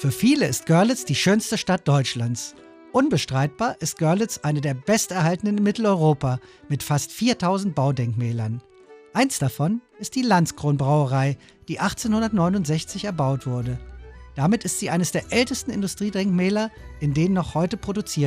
Für viele ist Görlitz die schönste Stadt Deutschlands. Unbestreitbar ist Görlitz eine der besterhaltenen in Mitteleuropa mit fast 4000 Baudenkmälern. Eins davon ist die Landskron-Brauerei, die 1869 erbaut wurde. Damit ist sie eines der ältesten Industriedenkmäler, in denen noch heute produziert